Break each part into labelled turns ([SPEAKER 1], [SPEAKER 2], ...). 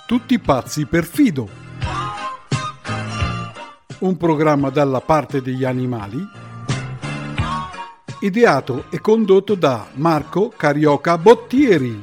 [SPEAKER 1] Tutti pazzi per Fido. Un programma dalla parte degli animali, ideato e condotto da Marco Carioca Bottieri.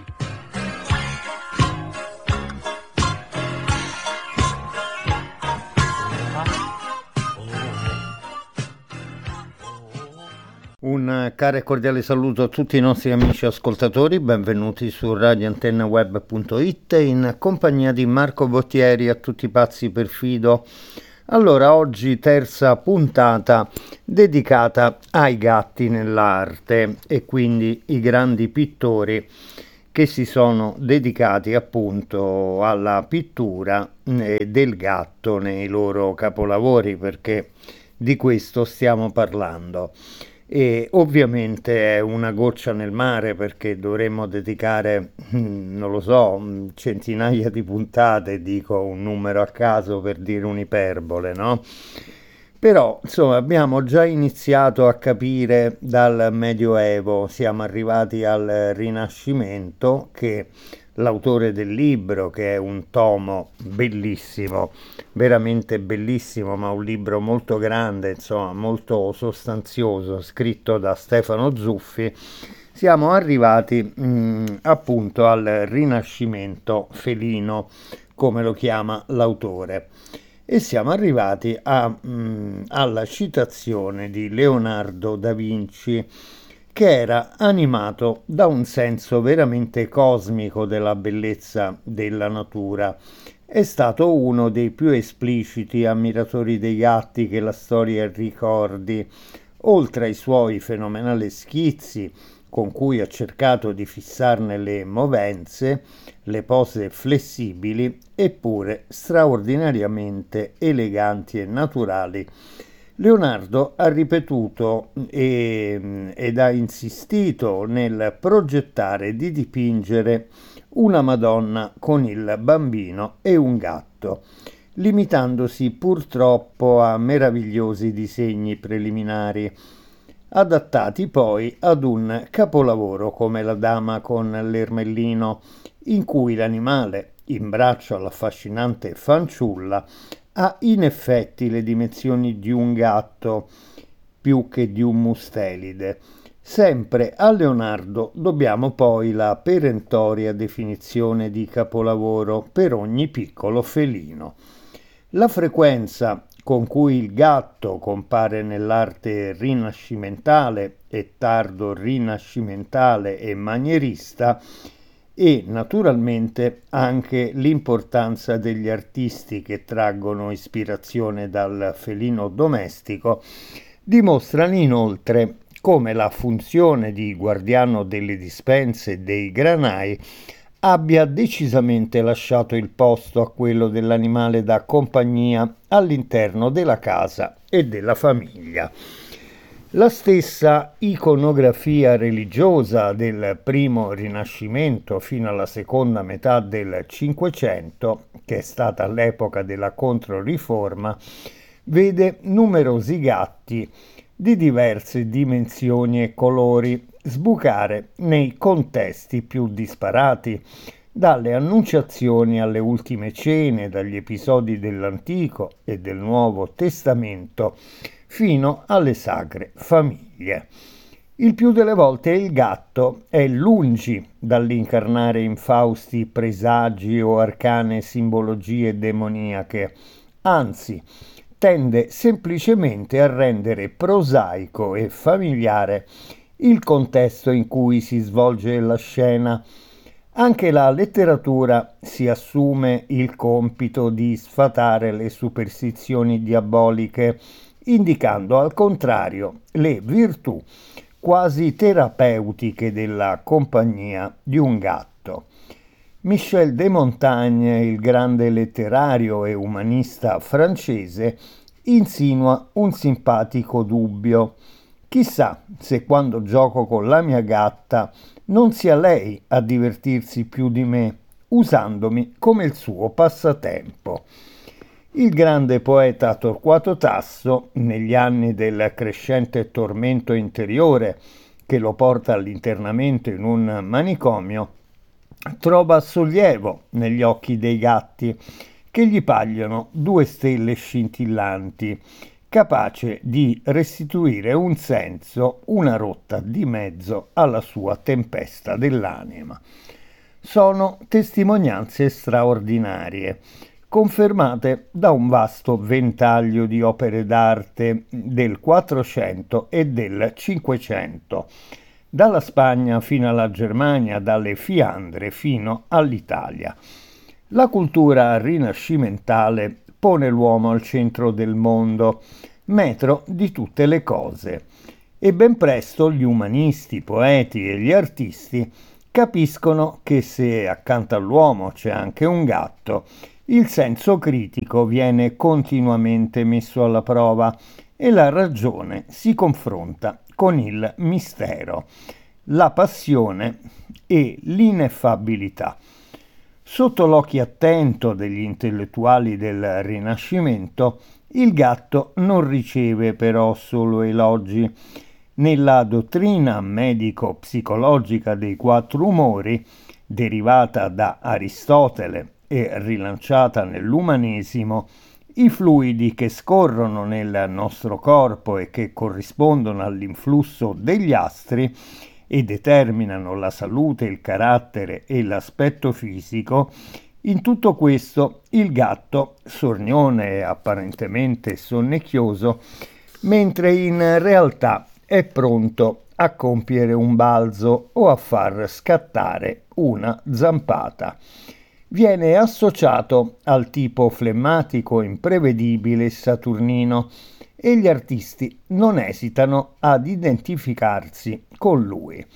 [SPEAKER 2] Un caro e cordiale saluto a tutti i nostri amici ascoltatori, benvenuti su radioantennaweb.it in compagnia di Marco Bottieri, a tutti pazzi per Fido. Allora, oggi terza puntata dedicata ai gatti nell'arte e quindi i grandi pittori che si sono dedicati appunto alla pittura del gatto nei loro capolavori, perché di questo stiamo parlando. E ovviamente è una goccia nel mare, perché dovremmo dedicare, non lo so, centinaia di puntate, dico un numero a caso per dire un'iperbole, no? Però insomma abbiamo già iniziato a capire dal Medioevo, siamo arrivati al Rinascimento, che l'autore del libro, che è un tomo bellissimo, veramente bellissimo, ma un libro molto grande, insomma molto sostanzioso, scritto da Stefano Zuffi, siamo arrivati appunto al Rinascimento felino, come lo chiama l'autore. E siamo arrivati alla citazione di Leonardo da Vinci, che era animato da un senso veramente cosmico della bellezza della natura. È stato uno dei più espliciti ammiratori dei gatti che la storia ricordi, oltre ai suoi fenomenali schizzi, con cui ha cercato di fissarne le movenze, le pose flessibili, eppure straordinariamente eleganti e naturali. Leonardo ha ripetuto ed ha insistito nel progettare di dipingere una Madonna con il bambino e un gatto, limitandosi purtroppo a meravigliosi disegni preliminari, adattati poi ad un capolavoro come La Dama con l'Ermellino, in cui l'animale, in braccio all'affascinante fanciulla, ha in effetti le dimensioni di un gatto più che di un mustelide. Sempre a Leonardo dobbiamo poi la perentoria definizione di capolavoro per ogni piccolo felino. La frequenza con cui il gatto compare nell'arte rinascimentale e tardo rinascimentale e manierista, e naturalmente anche l'importanza degli artisti che traggono ispirazione dal felino domestico, dimostrano inoltre come la funzione di guardiano delle dispense e dei granai abbia decisamente lasciato il posto a quello dell'animale da compagnia all'interno della casa e della famiglia. La stessa iconografia religiosa del primo Rinascimento fino alla seconda metà del Cinquecento, che è stata l'epoca della Controriforma, vede numerosi gatti di diverse dimensioni e colori sbucare nei contesti più disparati, dalle Annunciazioni alle Ultime Cene, dagli episodi dell'Antico e del Nuovo Testamento, fino alle Sacre Famiglie. Il più delle volte il gatto è lungi dall'incarnare infausti presagi o arcane simbologie demoniache, anzi tende semplicemente a rendere prosaico e familiare il contesto in cui si svolge la scena. Anche la letteratura si assume il compito di sfatare le superstizioni diaboliche, indicando al contrario le virtù quasi terapeutiche della compagnia di un gatto. Michel de Montaigne, il grande letterario e umanista francese, insinua un simpatico dubbio. Chissà se quando gioco con la mia gatta non sia lei a divertirsi più di me, usandomi come il suo passatempo. Il grande poeta Torquato Tasso, negli anni del crescente tormento interiore che lo porta all'internamento in un manicomio, trova sollievo negli occhi dei gatti, che gli paiono due stelle scintillanti, capace di restituire un senso, una rotta di mezzo alla sua tempesta dell'anima. Sono testimonianze straordinarie, confermate da un vasto ventaglio di opere d'arte del 400 e del 500, dalla Spagna fino alla Germania, dalle Fiandre fino all'Italia. La cultura rinascimentale pone l'uomo al centro del mondo, metro di tutte le cose, e ben presto gli umanisti, i poeti e gli artisti capiscono che se accanto all'uomo c'è anche un gatto, il senso critico viene continuamente messo alla prova e la ragione si confronta con il mistero, la passione e l'ineffabilità. Sotto l'occhio attento degli intellettuali del Rinascimento, il gatto non riceve però solo elogi. Nella dottrina medico-psicologica dei quattro umori, derivata da Aristotele e rilanciata nell'umanesimo, i fluidi che scorrono nel nostro corpo e che corrispondono all'influsso degli astri e determinano la salute, il carattere e l'aspetto fisico, in tutto questo il gatto, sornione e apparentemente sonnecchioso, mentre in realtà è pronto a compiere un balzo o a far scattare una zampata. Viene associato al tipo flemmatico, imprevedibile saturnino e gli artisti non esitano ad identificarsi con lui.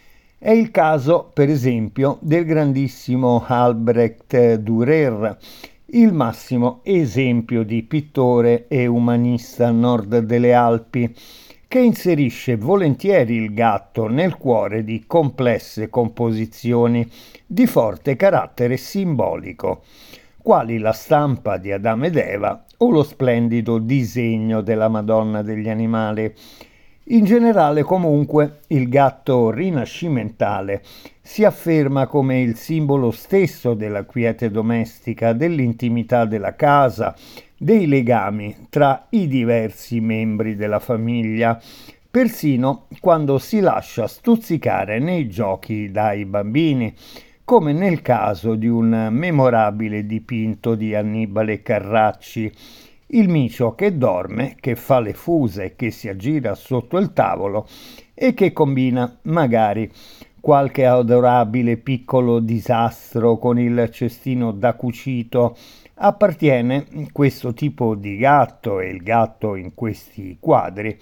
[SPEAKER 2] È il caso, per esempio, del grandissimo Albrecht Dürer, il massimo esempio di pittore e umanista a nord delle Alpi, che inserisce volentieri il gatto nel cuore di complesse composizioni di forte carattere simbolico, quali la stampa di Adamo ed Eva o lo splendido disegno della Madonna degli Animali. In generale, comunque, il gatto rinascimentale si afferma come il simbolo stesso della quiete domestica, dell'intimità della casa, dei legami tra i diversi membri della famiglia, persino quando si lascia stuzzicare nei giochi dai bambini, come nel caso di un memorabile dipinto di Annibale Carracci, il micio che dorme, che fa le fuse, che si aggira sotto il tavolo e che combina magari qualche adorabile piccolo disastro con il cestino da cucito. Appartiene questo tipo di gatto, e il gatto in questi quadri,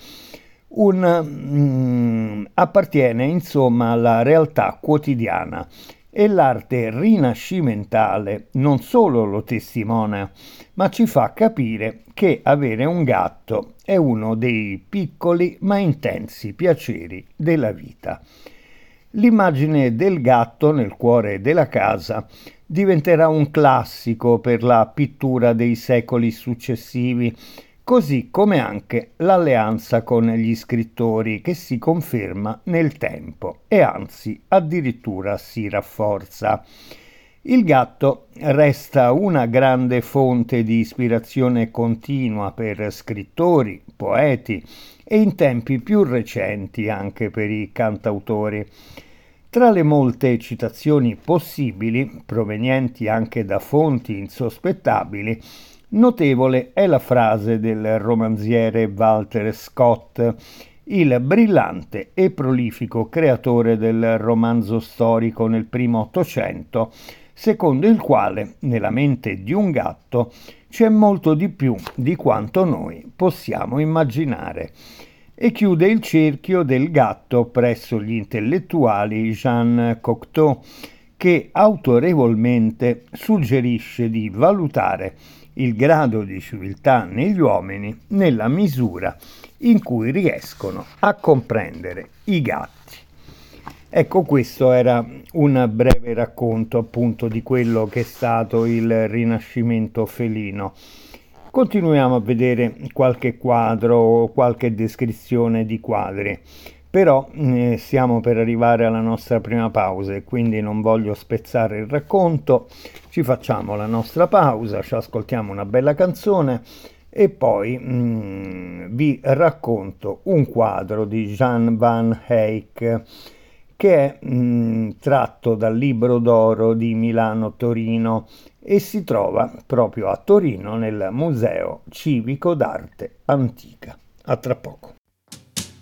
[SPEAKER 2] appartiene insomma alla realtà quotidiana, e l'arte rinascimentale non solo lo testimonia, ma ci fa capire che avere un gatto è uno dei piccoli ma intensi piaceri della vita. L'immagine del gatto nel cuore della casa diventerà un classico per la pittura dei secoli successivi, così come anche l'alleanza con gli scrittori, che si conferma nel tempo e anzi addirittura si rafforza. Il gatto resta una grande fonte di ispirazione continua per scrittori, poeti e in tempi più recenti anche per i cantautori. Tra le molte citazioni possibili, provenienti anche da fonti insospettabili, notevole è la frase del romanziere Walter Scott, il brillante e prolifico creatore del romanzo storico nel primo Ottocento, secondo il quale nella mente di un gatto c'è molto di più di quanto noi possiamo immaginare. E chiude il cerchio del gatto presso gli intellettuali Jean Cocteau, che autorevolmente suggerisce di valutare il grado di civiltà negli uomini nella misura in cui riescono a comprendere i gatti. Ecco, questo era un breve racconto appunto di quello che è stato il Rinascimento felino. Continuiamo a vedere qualche quadro o qualche descrizione di quadri. Però stiamo per arrivare alla nostra prima pausa e quindi non voglio spezzare il racconto. Ci facciamo la nostra pausa, ci ascoltiamo una bella canzone e poi vi racconto un quadro di Jan van Eyck che è tratto dal Libro d'Oro di Milano-Torino e si trova proprio a Torino nel Museo Civico d'Arte Antica. A tra poco.